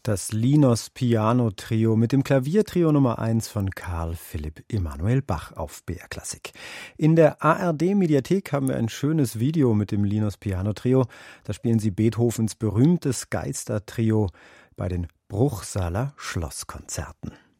Das Linos Piano Trio mit dem Klaviertrio Nummer 1 von Carl Philipp Emanuel Bach auf BR Klassik. In der ARD Mediathek haben wir ein schönes Video mit dem Linos Piano Trio. Da spielen sie Beethovens berühmtes Geistertrio bei den Bruchsaler Schlosskonzerten.